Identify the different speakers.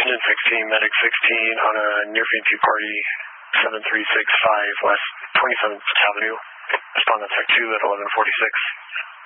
Speaker 1: Engine 16, Medic 16 on a near-field Tea Party 7365 West 27th Avenue. Respond to Tech 2 at 1146.